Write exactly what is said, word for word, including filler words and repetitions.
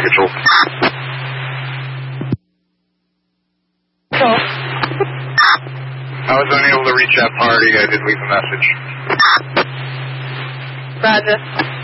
schedule. Hello. I was unable to reach that party. I did leave a message. Roger.